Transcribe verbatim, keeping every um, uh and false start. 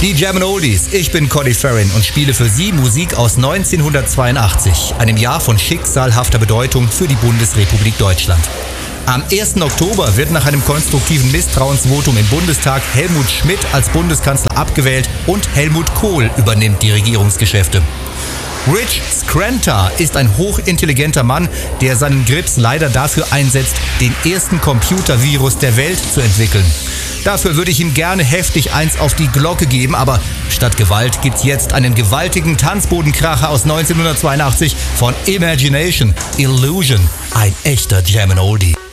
Die Jammin' Oldies. Ich bin Cody Farrin und spiele für Sie Musik aus neunzehnhundertzweiundachtzig, einem Jahr von schicksalhafter Bedeutung für die Bundesrepublik Deutschland. Am ersten Oktober wird nach einem konstruktiven Misstrauensvotum im Bundestag Helmut Schmidt als Bundeskanzler abgewählt und Helmut Kohl übernimmt die Regierungsgeschäfte. Rich Skrenta ist ein hochintelligenter Mann, der seinen Grips leider dafür einsetzt, den ersten Computervirus der Welt zu entwickeln. Dafür würde ich ihm gerne heftig eins auf die Glocke geben, aber statt Gewalt gibt's jetzt einen gewaltigen Tanzbodenkracher aus neunzehnhundertzweiundachtzig von Imagination, Illusion, ein echter Jammin' Oldie.